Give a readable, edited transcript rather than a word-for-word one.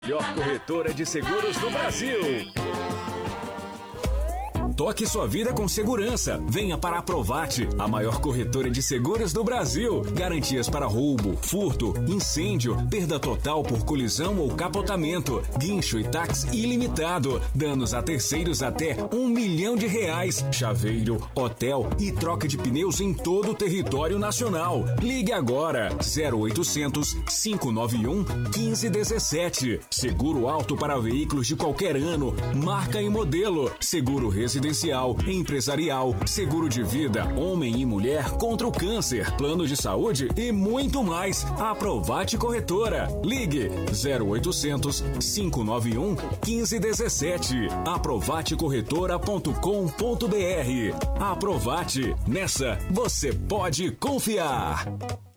Melhor corretora de seguros do Brasil. Toque sua vida com segurança. Venha para a Provat, a maior corretora de seguros do Brasil. Garantias para roubo, furto, incêndio, perda total por colisão ou capotamento, guincho e táxi ilimitado, danos a terceiros até R$1 milhão, chaveiro, hotel e troca de pneus em todo o território nacional. Ligue agora, 0800 591 1517. Seguro alto para veículos de qualquer ano, marca e modelo. Seguro residencial, empresarial, seguro de vida, homem e mulher contra o câncer, plano de saúde e muito mais. A Provat Corretora. Ligue 0800 591 1517. aprovatecorretora.com.br. A Provat, nessa você pode confiar.